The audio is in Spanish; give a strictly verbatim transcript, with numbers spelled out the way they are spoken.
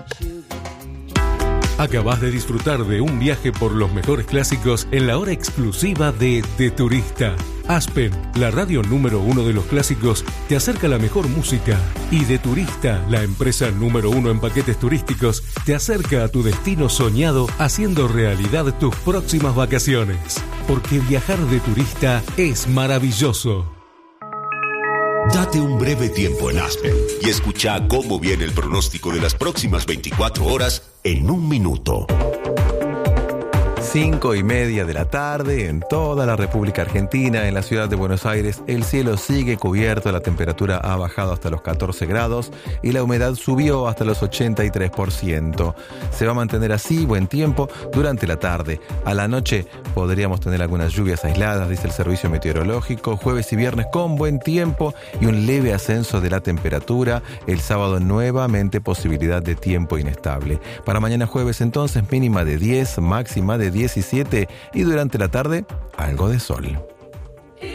Acabás de disfrutar de un viaje por los mejores clásicos en la hora exclusiva de De Turista. Aspen, la radio número uno de los clásicos, te acerca la mejor música. Y De Turista, la empresa número uno en paquetes turísticos, te acerca a tu destino soñado, haciendo realidad tus próximas vacaciones. Porque viajar de turista es maravilloso. Date un breve tiempo en Aspen y escucha cómo viene el pronóstico de las próximas veinticuatro horas en un minuto. Cinco y media de la tarde en toda la República Argentina, en la ciudad de Buenos Aires, el cielo sigue cubierto, la temperatura ha bajado hasta los catorce grados y la humedad subió hasta los ochenta y tres por ciento. Se va a mantener así buen tiempo durante la tarde. A la noche podríamos tener algunas lluvias aisladas, dice el servicio meteorológico. Jueves y viernes con buen tiempo y un leve ascenso de la temperatura. El sábado nuevamente posibilidad de tiempo inestable. Para mañana jueves entonces mínima de diez, máxima de diecisiete y durante la tarde algo de sol.